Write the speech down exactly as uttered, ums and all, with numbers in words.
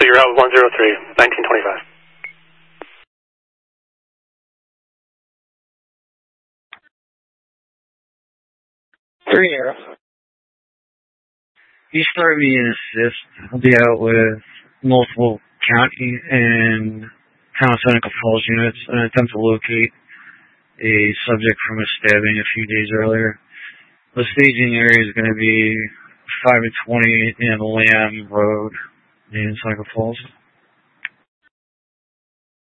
you're out one zero three, nineteen twenty-five. Three arrow. East R V and assist. I'll be out with multiple county and town Seneca Falls units in an attempt to locate a subject from a stabbing a few days earlier. The staging area is going to be five and twenty and Lamb Road in Seneca Falls.